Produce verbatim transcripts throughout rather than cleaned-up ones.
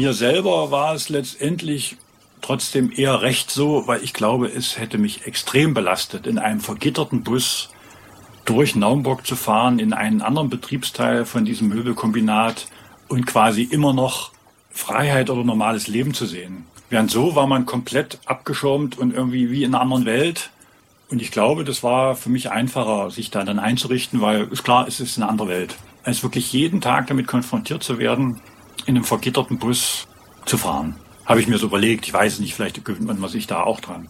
mir selber war es letztendlich trotzdem eher recht so, weil ich glaube, es hätte mich extrem belastet, in einem vergitterten Bus durch Naumburg zu fahren, in einen anderen Betriebsteil von diesem Möbelkombinat und quasi immer noch Freiheit oder normales Leben zu sehen. Während so war man komplett abgeschirmt und irgendwie wie in einer anderen Welt. Und ich glaube, das war für mich einfacher, sich da dann einzurichten, weil ist klar, es ist eine andere Welt. Als wirklich jeden Tag damit konfrontiert zu werden, in einem vergitterten Bus zu fahren. Habe ich mir so überlegt, ich weiß nicht, vielleicht gewöhnt man sich da auch dran.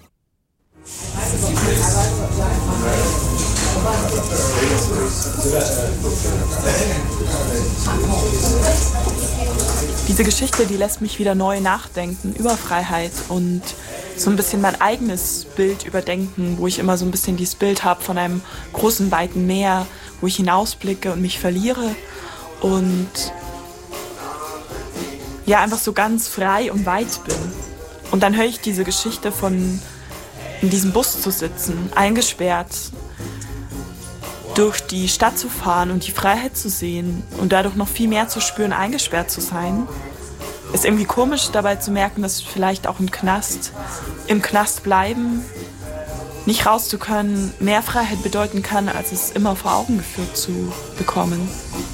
Diese Geschichte, die lässt mich wieder neu nachdenken über Freiheit und so ein bisschen mein eigenes Bild überdenken, wo ich immer so ein bisschen dieses Bild habe von einem großen, weiten Meer, wo ich hinausblicke und mich verliere und ja, einfach so ganz frei und weit bin. Und dann höre ich diese Geschichte von in diesem Bus zu sitzen, eingesperrt, durch die Stadt zu fahren und die Freiheit zu sehen und dadurch noch viel mehr zu spüren, eingesperrt zu sein. Ist irgendwie komisch dabei zu merken, dass vielleicht auch im Knast, im Knast bleiben, nicht raus zu können, mehr Freiheit bedeuten kann, als es immer vor Augen geführt zu bekommen.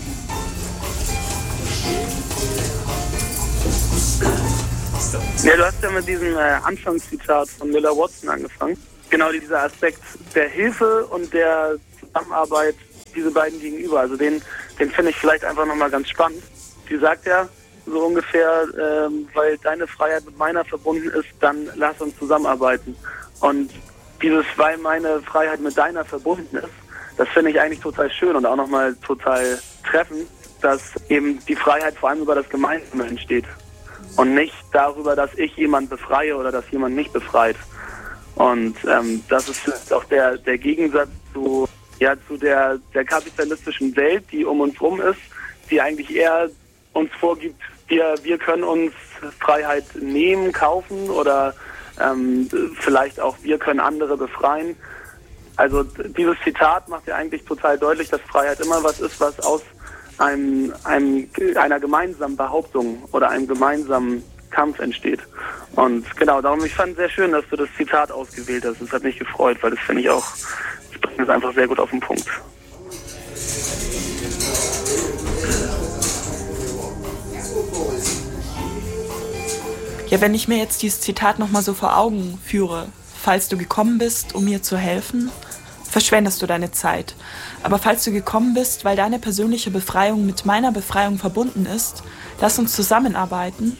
Ja, du hast ja mit diesem äh, Anfangszitat von Miller Watson angefangen. Genau dieser Aspekt der Hilfe und der Zusammenarbeit, diese beiden gegenüber. Also den, den finde ich vielleicht einfach nochmal ganz spannend. Die sagt ja so ungefähr, ähm, weil deine Freiheit mit meiner verbunden ist, dann lass uns zusammenarbeiten. Und dieses, weil meine Freiheit mit deiner verbunden ist, das finde ich eigentlich total schön und auch nochmal total treffend, dass eben die Freiheit vor allem über das Gemeinsame entsteht. Und nicht darüber, dass ich jemand befreie oder dass jemand mich befreit. Und ähm, das ist vielleicht auch der, der Gegensatz zu, ja, zu der, der kapitalistischen Welt, die um uns rum ist, die eigentlich eher uns vorgibt, wir, wir können uns Freiheit nehmen, kaufen oder ähm, vielleicht auch wir können andere befreien. Also dieses Zitat macht ja eigentlich total deutlich, dass Freiheit immer was ist, was aus einem, einem, einer gemeinsamen Behauptung oder einem gemeinsamen Kampf entsteht. Und genau, darum, ich fand es sehr schön, dass du das Zitat ausgewählt hast. Das hat mich gefreut, weil das finde ich auch, das bringt es einfach sehr gut auf den Punkt. Ja, wenn ich mir jetzt dieses Zitat nochmal so vor Augen führe, falls du gekommen bist, um mir zu helfen, verschwendest du deine Zeit. Aber falls du gekommen bist, weil deine persönliche Befreiung mit meiner Befreiung verbunden ist, lass uns zusammenarbeiten,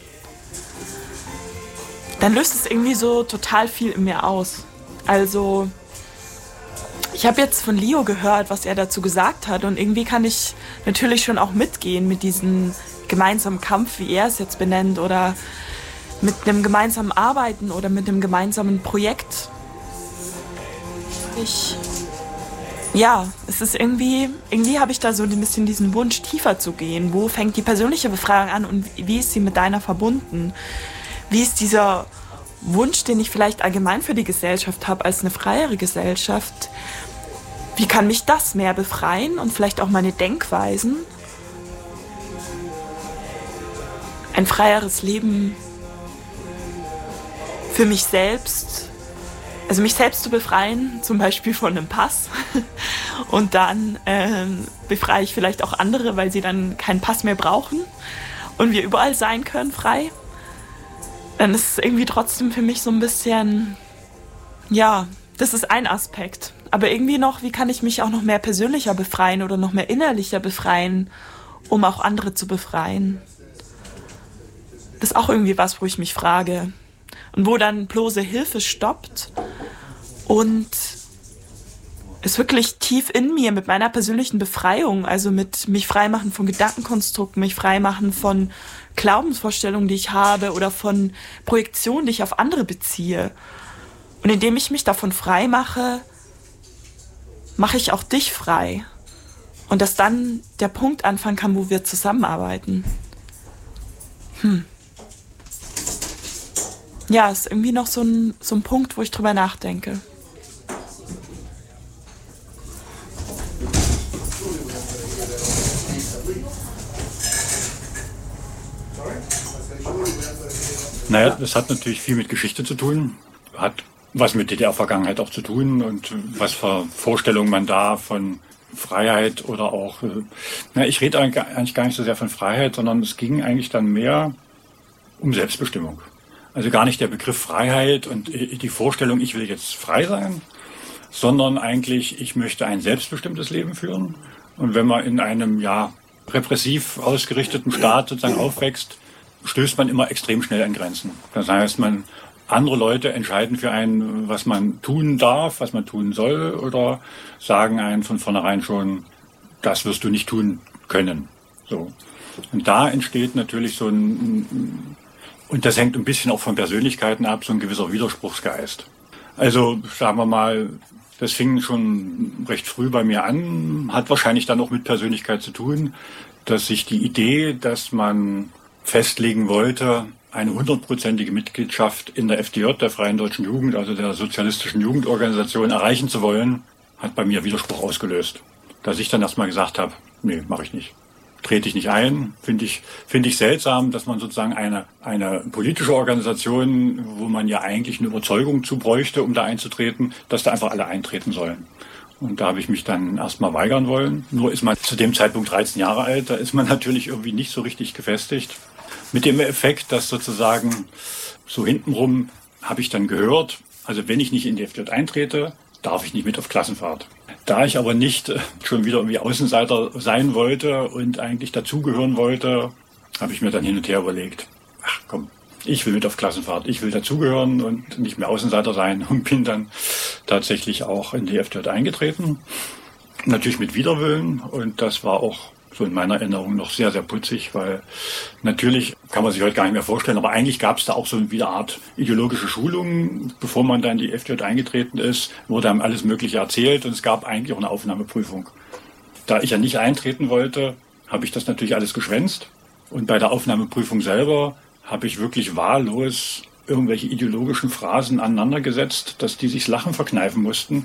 dann löst es irgendwie so total viel in mir aus. Also, ich habe jetzt von Leo gehört, was er dazu gesagt hat und irgendwie kann ich natürlich schon auch mitgehen mit diesem gemeinsamen Kampf, wie er es jetzt benennt, oder mit einem gemeinsamen Arbeiten oder mit einem gemeinsamen Projekt. Ich, ja, es ist irgendwie, irgendwie habe ich da so ein bisschen diesen Wunsch, tiefer zu gehen. Wo fängt die persönliche Befreiung an und wie ist sie mit deiner verbunden? Wie ist dieser Wunsch, den ich vielleicht allgemein für die Gesellschaft habe, als eine freiere Gesellschaft, wie kann mich das mehr befreien und vielleicht auch meine Denkweisen? Ein freieres Leben für mich selbst, also mich selbst zu befreien, zum Beispiel von einem Pass. Und dann ähm, befreie ich vielleicht auch andere, weil sie dann keinen Pass mehr brauchen und wir überall sein können, frei. Dann ist es irgendwie trotzdem für mich so ein bisschen, ja, das ist ein Aspekt. Aber irgendwie noch, wie kann ich mich auch noch mehr persönlicher befreien oder noch mehr innerlicher befreien, um auch andere zu befreien? Das ist auch irgendwie was, wo ich mich frage. Und wo dann bloße Hilfe stoppt und es wirklich tief in mir mit meiner persönlichen Befreiung, also mit mich freimachen von Gedankenkonstrukten, mich freimachen von Glaubensvorstellungen, die ich habe oder von Projektionen, die ich auf andere beziehe. Und indem ich mich davon frei mache, mache ich auch dich frei. Und dass dann der Punkt anfangen kann, wo wir zusammenarbeiten. Hm. Ja, ist irgendwie noch so ein, so ein Punkt, wo ich drüber nachdenke. Naja, das hat natürlich viel mit Geschichte zu tun, hat was mit D D R-Vergangenheit auch zu tun und was für Vorstellungen man da von Freiheit oder auch, na, ich rede eigentlich gar nicht so sehr von Freiheit, sondern es ging eigentlich dann mehr um Selbstbestimmung. Also gar nicht der Begriff Freiheit und die Vorstellung, ich will jetzt frei sein, sondern eigentlich, ich möchte ein selbstbestimmtes Leben führen. Und wenn man in einem, ja, repressiv ausgerichteten Staat sozusagen aufwächst, stößt man immer extrem schnell an Grenzen. Das heißt, man andere Leute entscheiden für einen, was man tun darf, was man tun soll, oder sagen einen von vornherein schon, das wirst du nicht tun können. So. Und da entsteht natürlich so ein, und das hängt ein bisschen auch von Persönlichkeiten ab, so ein gewisser Widerspruchsgeist. Also sagen wir mal, das fing schon recht früh bei mir an, hat wahrscheinlich dann auch mit Persönlichkeit zu tun, dass sich die Idee, dass man festlegen wollte, eine hundertprozentige Mitgliedschaft in der F D J, der Freien Deutschen Jugend, also der sozialistischen Jugendorganisation, erreichen zu wollen, hat bei mir Widerspruch ausgelöst. Dass ich dann erstmal gesagt habe, nee, mache ich nicht. Trete ich nicht ein, finde ich, finde ich seltsam, dass man sozusagen eine, eine politische Organisation, wo man ja eigentlich eine Überzeugung zu bräuchte, um da einzutreten, dass da einfach alle eintreten sollen. Und da habe ich mich dann erstmal weigern wollen. Nur ist man zu dem Zeitpunkt dreizehn Jahre alt, da ist man natürlich irgendwie nicht so richtig gefestigt. Mit dem Effekt, dass sozusagen so hintenrum habe ich dann gehört, also wenn ich nicht in die F D J eintrete, darf ich nicht mit auf Klassenfahrt. Da ich aber nicht schon wieder irgendwie Außenseiter sein wollte und eigentlich dazugehören wollte, habe ich mir dann hin und her überlegt, ach komm, ich will mit auf Klassenfahrt, ich will dazugehören und nicht mehr Außenseiter sein und bin dann tatsächlich auch in die F D J eingetreten. Natürlich mit Widerwillen und das war auch so in meiner Erinnerung noch sehr, sehr putzig, weil natürlich kann man sich heute gar nicht mehr vorstellen, aber eigentlich gab es da auch so eine Art ideologische Schulung, bevor man dann in die F D J eingetreten ist, wurde einem alles Mögliche erzählt und es gab eigentlich auch eine Aufnahmeprüfung. Da ich ja nicht eintreten wollte, habe ich das natürlich alles geschwänzt und bei der Aufnahmeprüfung selber habe ich wirklich wahllos irgendwelche ideologischen Phrasen aneinandergesetzt, dass die sich das Lachen verkneifen mussten.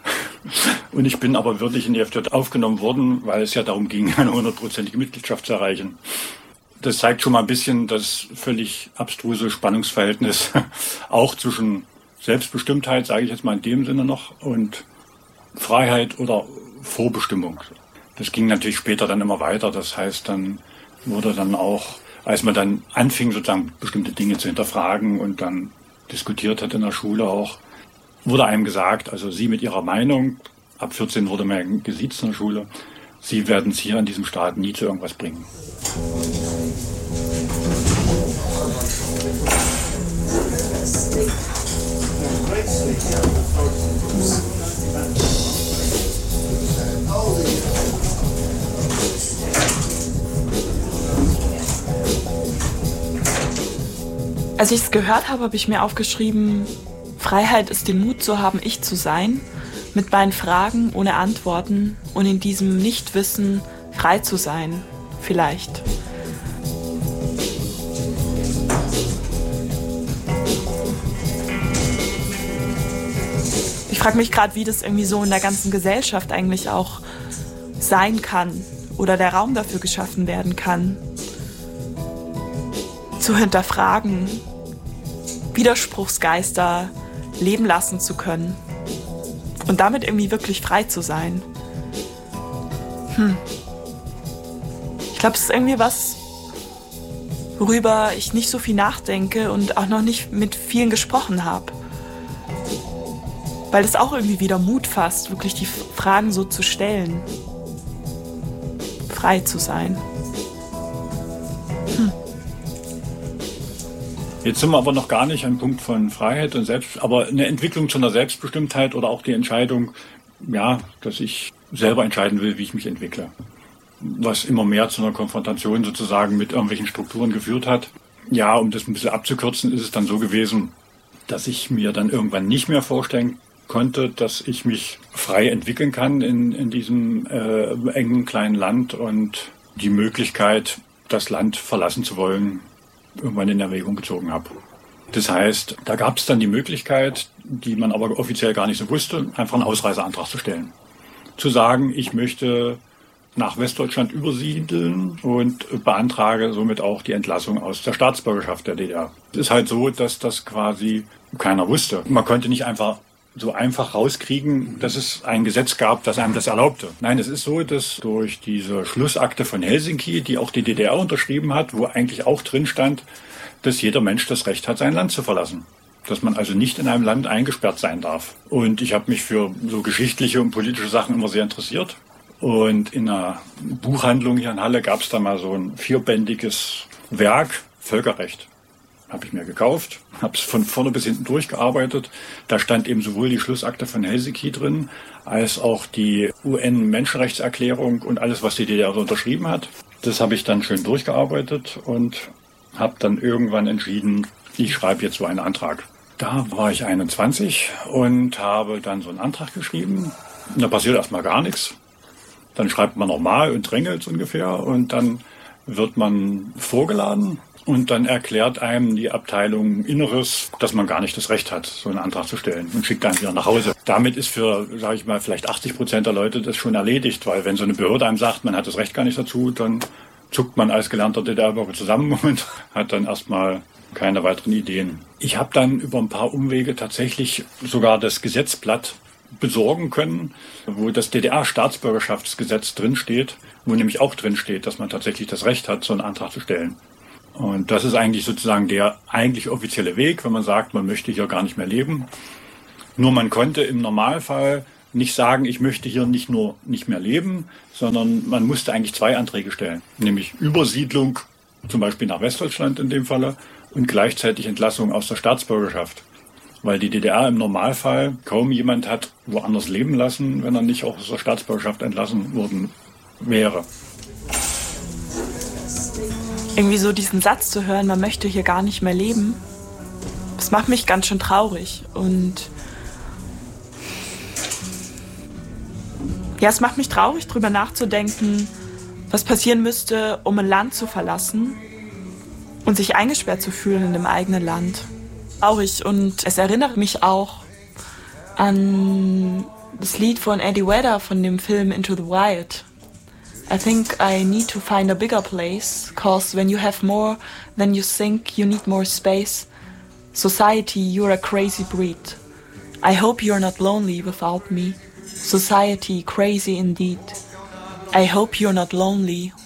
Und ich bin aber wirklich in die F D J aufgenommen worden, weil es ja darum ging, eine hundertprozentige Mitgliedschaft zu erreichen. Das zeigt schon mal ein bisschen das völlig abstruse Spannungsverhältnis auch zwischen Selbstbestimmtheit, sage ich jetzt mal in dem Sinne noch, und Freiheit oder Vorbestimmung. Das ging natürlich später dann immer weiter. Das heißt, dann wurde dann auch, als man dann anfing, sozusagen bestimmte Dinge zu hinterfragen und dann diskutiert hat in der Schule auch, wurde einem gesagt, also Sie mit Ihrer Meinung, ab vierzehn wurde man gesiezt in der Schule, Sie werden es hier in diesem Staat nie zu irgendwas bringen. Als ich es gehört habe, habe ich mir aufgeschrieben, Freiheit ist den Mut zu haben, ich zu sein, mit meinen Fragen ohne Antworten und in diesem Nichtwissen frei zu sein, vielleicht. Ich frage mich gerade, wie das irgendwie so in der ganzen Gesellschaft eigentlich auch sein kann oder der Raum dafür geschaffen werden kann, zu hinterfragen, Widerspruchsgeister leben lassen zu können und damit irgendwie wirklich frei zu sein. Hm. Ich glaube, es ist irgendwie was, worüber ich nicht so viel nachdenke und auch noch nicht mit vielen gesprochen habe. Weil es auch irgendwie wieder Mut fasst, wirklich die Fragen so zu stellen. Frei zu sein. Hm. Jetzt sind wir aber noch gar nicht am Punkt von Freiheit und Selbst, aber eine Entwicklung zu einer Selbstbestimmtheit oder auch die Entscheidung, ja, dass ich selber entscheiden will, wie ich mich entwickle. Was immer mehr zu einer Konfrontation sozusagen mit irgendwelchen Strukturen geführt hat. Ja, um das ein bisschen abzukürzen, ist es dann so gewesen, dass ich mir dann irgendwann nicht mehr vorstellen konnte, dass ich mich frei entwickeln kann in, in diesem äh, engen kleinen Land und die Möglichkeit, das Land verlassen zu wollen, irgendwann in Erwägung gezogen habe. Das heißt, da gab es dann die Möglichkeit, die man aber offiziell gar nicht so wusste, einfach einen Ausreiseantrag zu stellen. Zu sagen, ich möchte nach Westdeutschland übersiedeln und beantrage somit auch die Entlassung aus der Staatsbürgerschaft der D D R. Es ist halt so, dass das quasi keiner wusste. Man konnte nicht einfach so einfach rauskriegen, dass es ein Gesetz gab, das einem das erlaubte. Nein, es ist so, dass durch diese Schlussakte von Helsinki, die auch die D D R unterschrieben hat, wo eigentlich auch drin stand, dass jeder Mensch das Recht hat, sein Land zu verlassen. Dass man also nicht in einem Land eingesperrt sein darf. Und ich habe mich für so geschichtliche und politische Sachen immer sehr interessiert. Und in einer Buchhandlung hier in Halle gab es da mal so ein vierbändiges Werk, Völkerrecht. Habe ich mir gekauft, habe es von vorne bis hinten durchgearbeitet. Da stand eben sowohl die Schlussakte von Helsinki drin, als auch die U N-Menschenrechtserklärung und alles, was die D D R unterschrieben hat. Das habe ich dann schön durchgearbeitet und habe dann irgendwann entschieden, ich schreibe jetzt so einen Antrag. Da war ich einundzwanzig und habe dann so einen Antrag geschrieben. Da passiert erstmal gar nichts. Dann schreibt man nochmal und drängelt ungefähr und dann wird man vorgeladen. Und dann erklärt einem die Abteilung Inneres, dass man gar nicht das Recht hat, so einen Antrag zu stellen und schickt einen wieder nach Hause. Damit ist für, sage ich mal, vielleicht achtzig Prozent der Leute das schon erledigt, weil wenn so eine Behörde einem sagt, man hat das Recht gar nicht dazu, dann zuckt man als gelernter D D R-Bürger zusammen und hat dann erstmal keine weiteren Ideen. Ich habe dann über ein paar Umwege tatsächlich sogar das Gesetzblatt besorgen können, wo das D D R-Staatsbürgerschaftsgesetz drinsteht, wo nämlich auch drinsteht, dass man tatsächlich das Recht hat, so einen Antrag zu stellen. Und das ist eigentlich sozusagen der eigentlich offizielle Weg, wenn man sagt, man möchte hier gar nicht mehr leben. Nur man konnte im Normalfall nicht sagen, ich möchte hier nicht nur nicht mehr leben, sondern man musste eigentlich zwei Anträge stellen. Nämlich Übersiedlung, zum Beispiel nach Westdeutschland in dem Falle, und gleichzeitig Entlassung aus der Staatsbürgerschaft. Weil die D D R im Normalfall kaum jemand hat woanders leben lassen, wenn er nicht auch aus der Staatsbürgerschaft entlassen worden wäre. Irgendwie so diesen Satz zu hören, man möchte hier gar nicht mehr leben, das macht mich ganz schön traurig. Und ja, es macht mich traurig, drüber nachzudenken, was passieren müsste, um ein Land zu verlassen und sich eingesperrt zu fühlen in dem eigenen Land. Traurig, und es erinnert mich auch an das Lied von Eddie Vedder von dem Film Into the Wild. I think I need to find a bigger place, cause when you have more than you think, you need more space. Society, you're a crazy breed. I hope you're not lonely without me. Society, crazy indeed. I hope you're not lonely